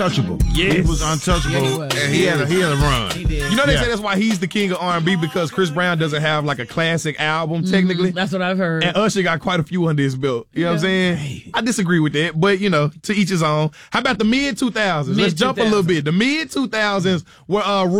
untouchable. Yes. He was untouchable, Yeah, he was. and he had a run. He did. You know they Yeah. say that's why he's the king of R&B because Chris Brown doesn't have like a classic album technically. That's what I've heard. And Usher got quite a few under his belt. You know what I'm saying? I disagree with that, but to each his own. How about the mid 2000s? Let's jump a little bit. The mid 2000s were